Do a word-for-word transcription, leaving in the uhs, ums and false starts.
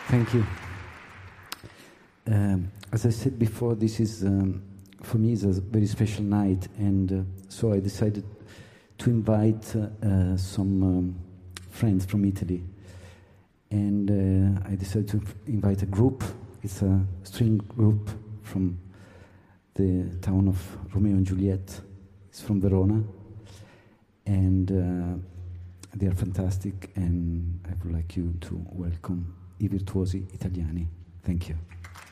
Thank you. Um, as I said before, this is, um, for me, is a very special night, and uh, so I decided to invite uh, uh, some um, friends from Italy. And uh, I decided to f- invite a group. It's a string group from the town of Romeo and Juliet. It's from Verona. And uh, they are fantastic, and I would like you to welcome I Virtuosi Italiani. Thank you.